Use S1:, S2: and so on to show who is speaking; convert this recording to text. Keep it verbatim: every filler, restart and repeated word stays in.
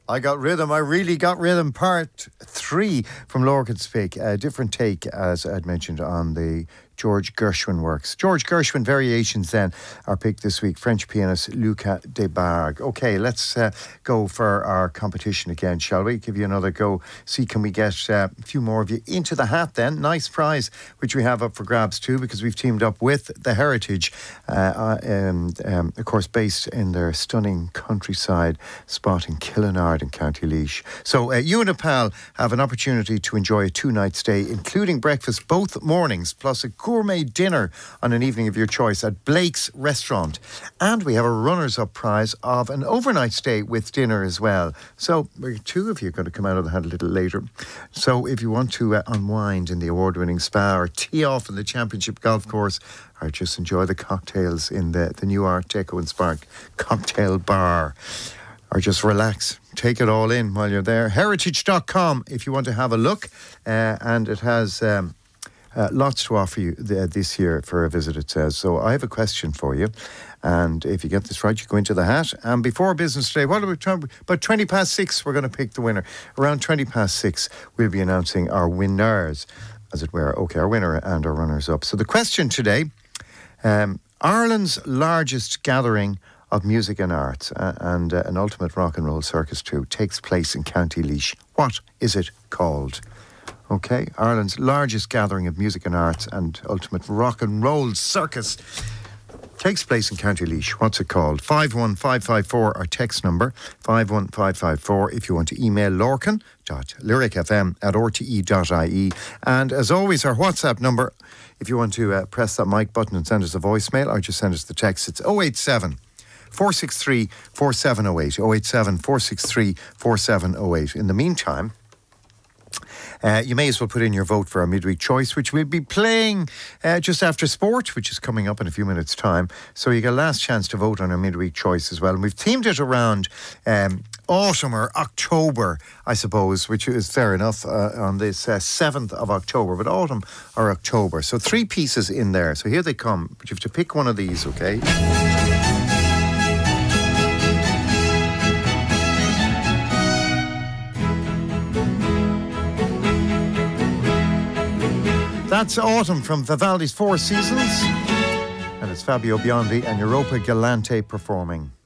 S1: I got rhythm. I really got rhythm. Part three from Lorcan's pick. A different take, as I'd mentioned, on the George Gershwin works. George Gershwin variations then, our pick this week, French pianist Luca Debargue. Okay, let's uh, go for our competition again, shall we? Give you another go. See, can we get uh, a few more of you into the hat then? Nice prize, which we have up for grabs too, because we've teamed up with The Heritage, uh, um, um, of course, based in their stunning countryside spot in Killinard in County Laois. So uh, you and a pal have an opportunity to enjoy a two-night stay, including breakfast both mornings, plus a gourmet dinner on an evening of your choice at Blake's Restaurant. And we have a runners-up prize of an overnight stay with dinner as well. So two of you are going to come out of the hat a little later. So if you want to uh, unwind in the award-winning spa or tee off in the championship golf course, or just enjoy the cocktails in the, the new Art Deco-inspired cocktail bar, or just relax, take it all in while you're there. Heritage dot com if you want to have a look. Uh, and it has um, uh, lots to offer you th- this year for a visit, it says. So I have a question for you. And if you get this right, you go into the hat. And before business today, what are we trying? About twenty past six, we're going to pick the winner. Around twenty past six, we'll be announcing our winners, as it were. Okay, our winner and our runners-up. So the question today, um, Ireland's largest gathering of music and arts uh, and uh, an ultimate rock and roll circus too takes place in County Laois. What is it called? Okay, Ireland's largest gathering of music and arts and ultimate rock and roll circus takes place in County Laois. What's it called? five one five five four, our text number, five one five five four. If you want to email lorcan dot lyric f m at r t e dot i e. And as always, our WhatsApp number, if you want to uh, press that mic button and send us a voicemail or just send us the text, it's oh eight seven, four six three, four seven oh eight, oh eight seven, four six three, four seven oh eight. In the meantime, Uh, you may as well put in your vote for our midweek choice, which we'll be playing uh, just after sport, which is coming up in a few minutes' time. So you get a last chance to vote on our midweek choice as well. And we've themed it around um, autumn or October, I suppose, which is fair enough uh, on this uh, seventh of October, but autumn or October. So three pieces in there. So here they come. But you have to pick one of these, okay? That's Autumn from Vivaldi's Four Seasons, and it's Fabio Biondi and Europa Galante performing.